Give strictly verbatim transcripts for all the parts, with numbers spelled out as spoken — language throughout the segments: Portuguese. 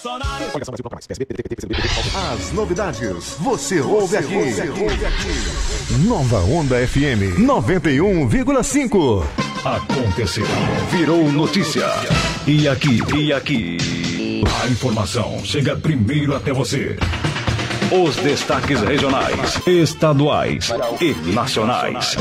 As novidades você ouve aqui. Nova Onda F M noventa e um vírgula cinco. Aconteceu, virou notícia. E aqui, e aqui, a informação chega primeiro até você. Os destaques regionais, estaduais e nacionais.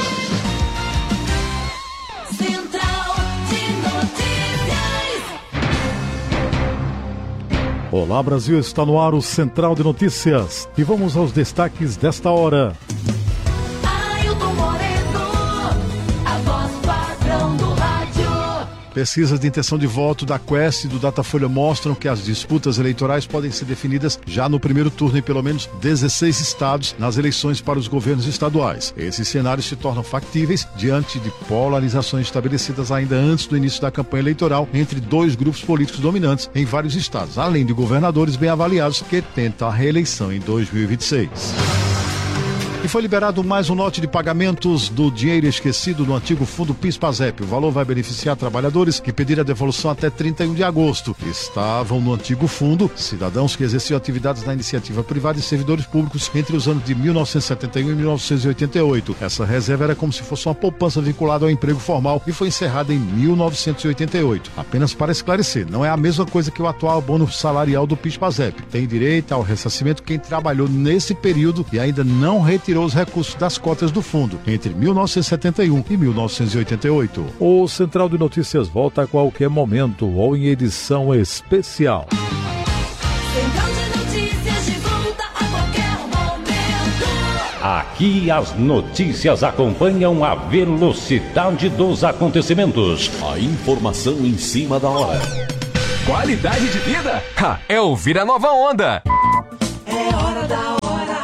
Olá, Brasil, está no ar o Central de Notícias e vamos aos destaques desta hora. Ailton Moreno, a voz padrão do rádio. Pesquisas de intenção de voto da Quest e do Datafolha mostram que as disputas eleitorais podem ser definidas já no primeiro turno em pelo menos dezesseis estados nas eleições para os governos estaduais. Esses cenários se tornam factíveis diante de polarizações estabelecidas ainda antes do início da campanha eleitoral entre dois grupos políticos dominantes em vários estados, além de governadores bem avaliados que tentam a reeleição em dois mil e vinte e seis. E foi liberado mais um lote de pagamentos do dinheiro esquecido no antigo fundo PIS/PASEP. O valor vai beneficiar trabalhadores que pediram a devolução até trinta e um de agosto. Estavam no antigo fundo cidadãos que exerciam atividades na iniciativa privada e servidores públicos entre os anos de mil novecentos e setenta e um e mil novecentos e oitenta e oito. Essa reserva era como se fosse uma poupança vinculada ao emprego formal e foi encerrada em mil novecentos e oitenta e oito. Apenas para esclarecer, não é a mesma coisa que o atual abono salarial do PIS/PASEP. Tem direito ao ressarcimento quem trabalhou nesse período e ainda não retirou tirou os recursos das cotas do fundo entre mil novecentos e setenta e um e mil novecentos e oitenta e oito. O Central de Notícias volta a qualquer momento ou em edição especial. Central de Notícias de volta a qualquer momento. Aqui as notícias acompanham a velocidade dos acontecimentos. A informação em cima da hora. Qualidade de vida? Ha, é ouvir a Nova Onda. É hora da hora.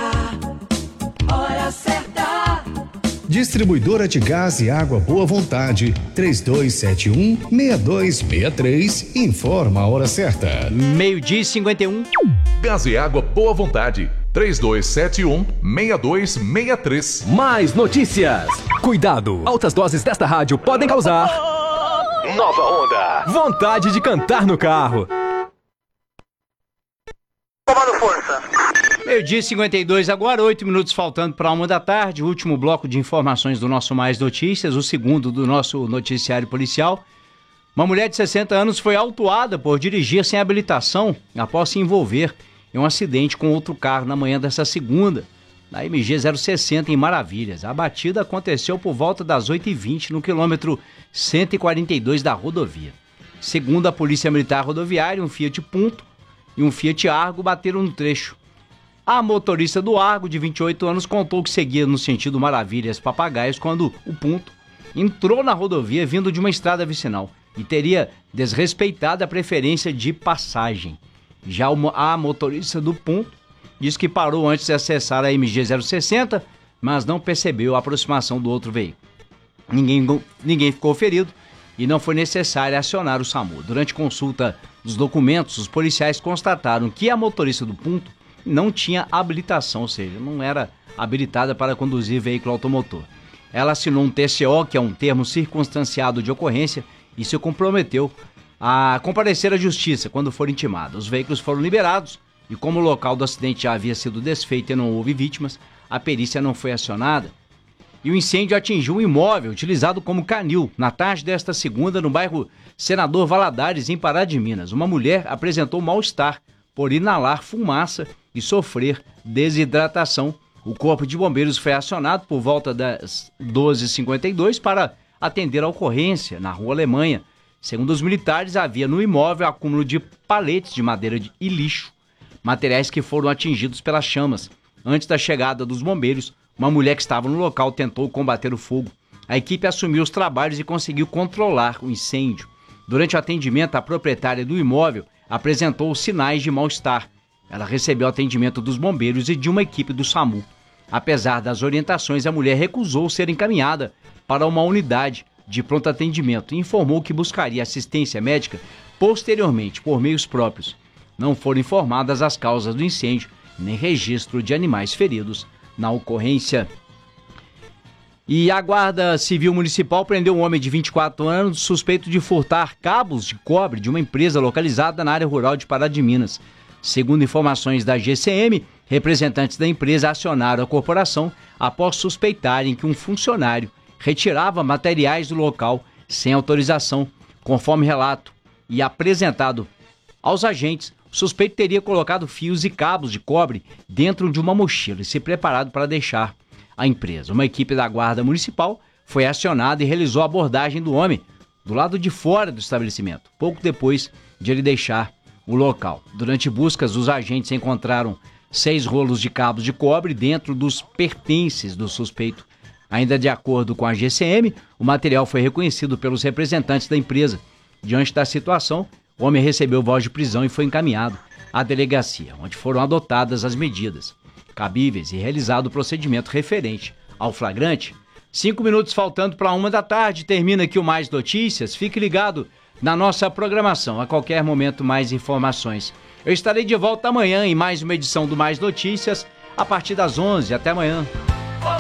Hora certa. Distribuidora de gás e água Boa Vontade, três dois sete um, seis dois seis três, informa a hora certa. Meio-dia e cinquenta e um. Gás e água Boa Vontade, três dois sete um, seis dois seis três. Mais notícias. Cuidado, altas doses desta rádio podem causar... Nova Onda. Vontade de cantar no carro. Comando força. Meio-dia e cinquenta e dois, agora oito minutos faltando para uma da tarde, o último bloco de informações do nosso Mais Notícias, o segundo do nosso noticiário policial. Uma mulher de sessenta anos foi autuada por dirigir sem habilitação após se envolver em um acidente com outro carro na manhã dessa segunda, na M G zero sessenta em Maravilhas. A batida aconteceu por volta das oito e vinte no quilômetro cento e quarenta e dois da rodovia. Segundo a Polícia Militar Rodoviária, um Fiat Punto e um Fiat Argo bateram no trecho. A motorista do Argo, de vinte e oito anos, contou que seguia no sentido Maravilhas Papagaios quando o Punto entrou na rodovia vindo de uma estrada vicinal e teria desrespeitado a preferência de passagem. Já a motorista do Punto diz que parou antes de acessar a M G zero sessenta, mas não percebeu a aproximação do outro veículo. Ninguém, ninguém ficou ferido e não foi necessário acionar o SAMU. Durante consulta dos documentos, os policiais constataram que a motorista do Punto não tinha habilitação, ou seja, não era habilitada para conduzir veículo automotor. Ela assinou um T C O, que é um termo circunstanciado de ocorrência, e se comprometeu a comparecer à justiça quando for intimada. Os veículos foram liberados e, como o local do acidente já havia sido desfeito e não houve vítimas, a perícia não foi acionada. E o incêndio atingiu um imóvel utilizado como canil na tarde desta segunda no bairro Senador Valadares, em Pará de Minas. Uma mulher apresentou mal-estar por inalar fumaça e sofrer desidratação. O Corpo de Bombeiros foi acionado por volta das doze e cinquenta e dois para atender a ocorrência na Rua Alemanha. Segundo os militares, havia no imóvel acúmulo de paletes de madeira e lixo, materiais que foram atingidos pelas chamas. Antes da chegada dos bombeiros, uma mulher que estava no local tentou combater o fogo. A equipe assumiu os trabalhos e conseguiu controlar o incêndio. Durante o atendimento, a proprietária do imóvel apresentou sinais de mal-estar. Ela recebeu atendimento dos bombeiros e de uma equipe do SAMU. Apesar das orientações, a mulher recusou ser encaminhada para uma unidade de pronto atendimento e informou que buscaria assistência médica posteriormente por meios próprios. Não foram informadas as causas do incêndio, nem registro de animais feridos na ocorrência. E a Guarda Civil Municipal prendeu um homem de vinte e quatro anos suspeito de furtar cabos de cobre de uma empresa localizada na área rural de Pará de Minas. Segundo informações da G C M, representantes da empresa acionaram a corporação após suspeitarem que um funcionário retirava materiais do local sem autorização, conforme relato e apresentado aos agentes. O suspeito teria colocado fios e cabos de cobre dentro de uma mochila e se preparado para deixar a empresa. Uma equipe da Guarda Municipal foi acionada e realizou a abordagem do homem do lado de fora do estabelecimento, pouco depois de ele deixar o local. Durante buscas, os agentes encontraram seis rolos de cabos de cobre dentro dos pertences do suspeito. Ainda de acordo com a G C M, o material foi reconhecido pelos representantes da empresa. Diante da situação, o homem recebeu voz de prisão e foi encaminhado à delegacia, onde foram adotadas as medidas cabíveis e realizado o procedimento referente ao flagrante. Cinco minutos faltando para uma da tarde, termina aqui o Mais Notícias. Fique ligado na nossa programação, a qualquer momento mais informações. Eu estarei de volta amanhã em mais uma edição do Mais Notícias, a partir das onze. Até amanhã.